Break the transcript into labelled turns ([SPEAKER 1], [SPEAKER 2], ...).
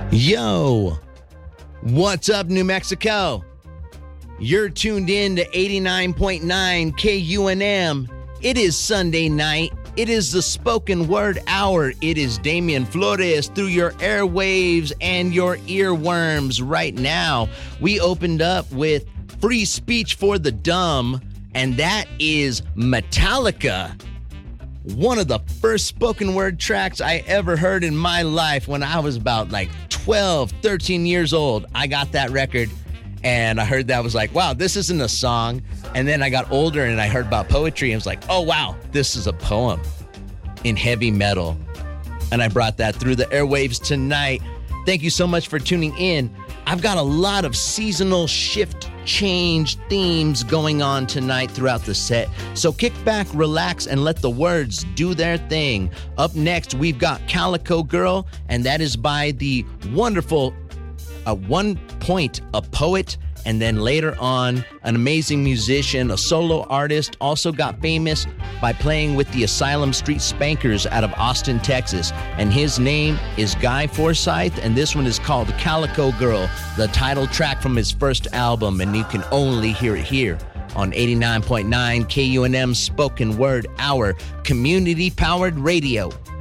[SPEAKER 1] Yo, what's up, New Mexico? You're tuned in to 89.9 KUNM. It is Sunday night. It is the spoken word hour. It is Damian Flores through your airwaves and your earworms right now. We opened up with Free Speech for the Dumb, and that is Metallica. One of the first spoken word tracks I ever heard in my life when I was about 12, 13 years old. I got that record and I heard that, was like, wow, this isn't a song. And then I got older and I heard about poetry and was like, oh, wow, this is a poem in heavy metal. And I brought that through the airwaves tonight. Thank you so much for tuning in. I've got a lot of seasonal shift change themes going on tonight throughout the set. So kick back, relax, and let the words do their thing. Up next, we've got Calico Girl, and that is by the wonderful, One Point, a poet, and then later on, an amazing musician, a solo artist, also got famous by playing with the Asylum Street Spankers out of Austin, Texas. And his name is Guy Forsyth, and this one is called Calico Girl, the title track from his first album, and you can only hear it here on 89.9 KUNM Spoken Word Hour, community-powered radio.